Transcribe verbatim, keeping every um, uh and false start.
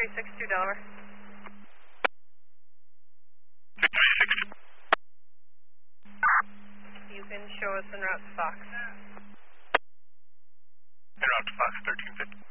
three six two Delaware. six three six. You can show us en route to Fox. En route to Fox, thirteen fifty.